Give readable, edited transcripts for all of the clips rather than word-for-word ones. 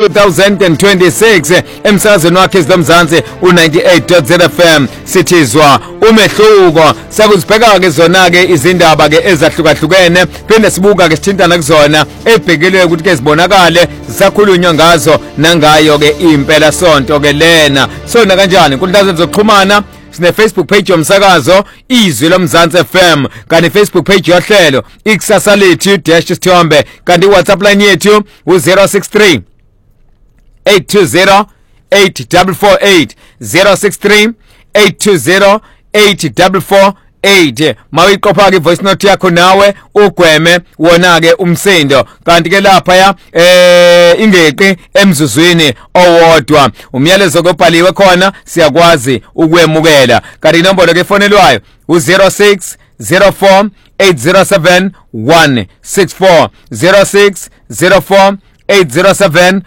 2026 emsakazweni wakhe izilomzansi u98.0 FM sithizwa umehluko. Sakuzibheka ke zona ke izindaba ke ezahlukahlukene phinde sibuka ke sithintana kuzona ebhekelwe ukuthi ke zibonakale zisakhulunywa ngazo nangayo ke impela sonto ke lena. Sona kanjani inkundla zokuxhumana sine Facebook page yomsakazo izwi lomzansi FM kanti Facebook page yohlelo ikusasa lethu -sithombe kanti WhatsApp line yethu u063 820 8448 063 820 8448 mawiqopha ke voice note yakho nawe ugweme wona ke umsindo kanti ke lapha ya ingeqi emzuzwini owodwa umyalezo kobhaliwe khona siyakwazi ukwemukela kanti inombolo ke fonelwayo u06 04 807 164 06 04 807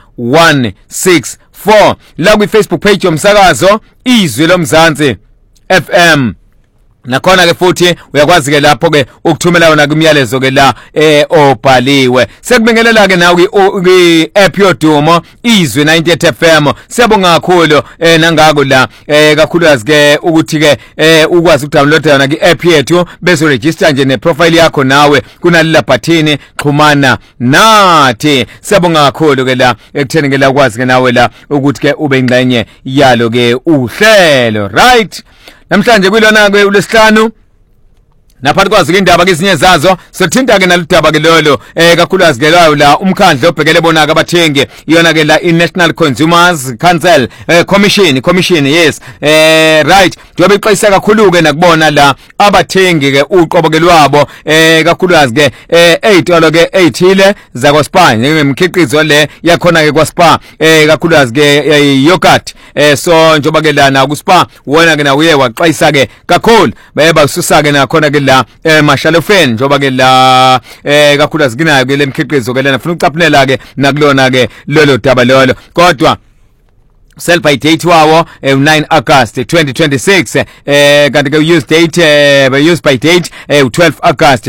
164 la ku Facebook page yomsakazo izwi lomzansi FM. Nakhona ke futhi uyakwazi ke lapho ke ukuthumela wona kumyalezo ke la obhaliwe. Sekubingelela ke nawe ku app yodumo izwi 98 FM. Siyabonga kakhulu nangako la kakhulukazi ke ukuthi ke ukwazi ukudownload yona ke app yethu bese register nje ne profile yakho nawe kunalila button xhumana nathi. Siyabonga kakhulu ke la ekutheni ke la ukwazi ke nawe la ukuthi ke ube ingxenye yalo ke uhlelo, right? Namhlanje kwilona ke uLesihlanu naphakathi kwazi indaba ke izinye zazo sothinta ke naludaba ke lolo kakhulukazi ke la umkhandlo obhekele bona ke abathengi iyona ke la iNational Consumers Council Commission yes right njobe ixolisa kakhulu ke nakubona la abathengi ke uqobo ke lwabo kakhulukazi ke ezitolo ke ezithile zakoSpa ngemikhiqizo le yakhona ke kwaSpa kakhulukazi ke yogurt so njoba ke la na kuSpa wona ke na uye waxolisa ke kakhulu bayeba ususa ke nakhona ke la mashalofeni njoba ke la kakhulukazi kinayo ke lemkhiqizo ke lena ufuna ucaphulela ke nakulona ke lolo daba lolo kodwa sell by date wawo 9 August 2026 kanti ke use date use by date 12 August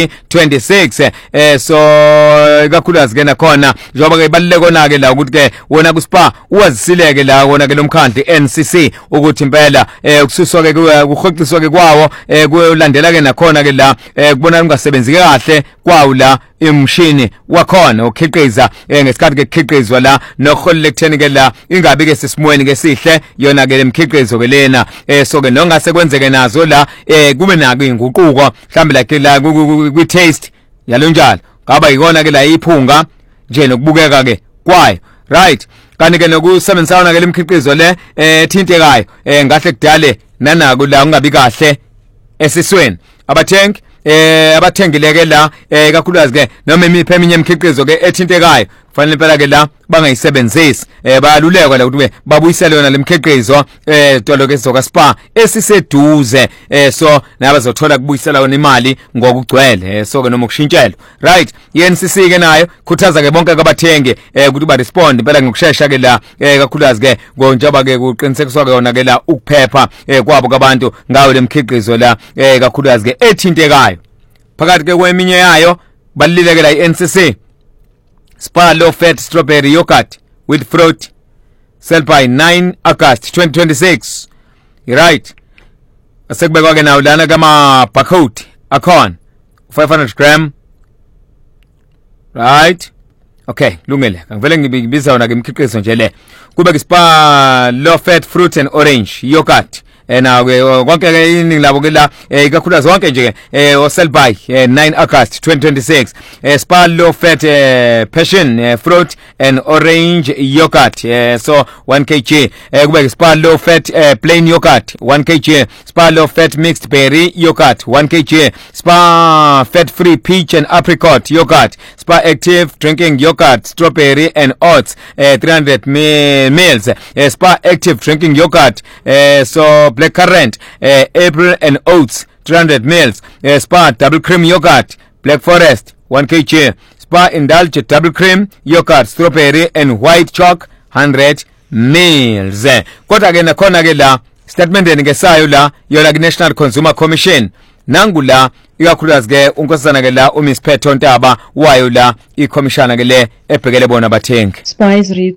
2026 so kakhulukazi ke nakhona njoba ke ibaluleke kona ke la ukuthi ke wona kuSpa uwazisileke la wona ke lomkhandli NCC ukuthi impela ukususwa ke kuhoxiswa ke kwawo kulandela ke nakhona ke la kubona ungasebenzi kahle kwawo la imshini wakhona ukhiqiza ngesikhathi ke khiqizwa la noholele kutheni ke la ingabi ke sisimweni ke sihle yona ke lemkhiqizo ke lena so ke nongase kwenzeke nazo la kube nako inguquko mhlambe la ke la kwi taste yalo njalo ngaba yikona ke la iphunga nje nokubukeka ke kwayo, right? Kanti ke nokusebenzisana ke lemkhiqizo le thintekayo ngahle kudale nanako la ungabi kahle esisweni abathengileke la kakhulukazi ke noma imiphe eminye imikhiqizo ke ethintekayo kufanele phela ke la bangayisebenzisi bayalulekwa la ukuthi babuyisele yona lemkhiqizo tolo ke zokaSpa esiseduze so nabazothola kubuyisela yona imali ngokugcwele so ke noma ukushintshela, right? iNCC ke nayo khuthaza ke bonke abathengi ukuthi ba respond phela ngokusheshsha ke la kakhulukazi ke njengoba ke kuqinisekiswa ke yona ke la ukuphepha kwabo kwabantu ngayo lemkhiqizo la kakhulukazi ke ethintekayo phakathi ke kweminye yayo balileke la iNCC Spa low fat strawberry yogurt with fruit sell by 9 August 2026, right? Asekubekwa ke nawo lana kama barcode akhona 500 gram, right? Okay, lungile ngivele ngibiza wona ke imikhiqizo nje le kube ke Spa low fat fruit and orange yogurt na konke ke iningi labo ke la ikakhulu zonke nje osell by 9 August 2026 Spa low fat passion fruit and orange yogurt so 1 kg kube Spa low fat plain yogurt 1 kg Spa low fat mixed berry yogurt 1 kg Spa fat free peach and apricot yogurt Spa active drinking yogurt strawberry and oats 300 ml Spa active drinking yogurt so black currant April and oats 300 ml Spa double cream yogurt black forest 1 kg Spa indulge double cream yogurt strawberry and white chalk 100 ml kodwa ke nakhona ke la statement enikesayo la yona ke National Consumer Commission nangula ikakhulukazi ke unkosana ke la uMiss Phetho Ntaba wayo la iCommissioner ke le ebhekele bona abathengi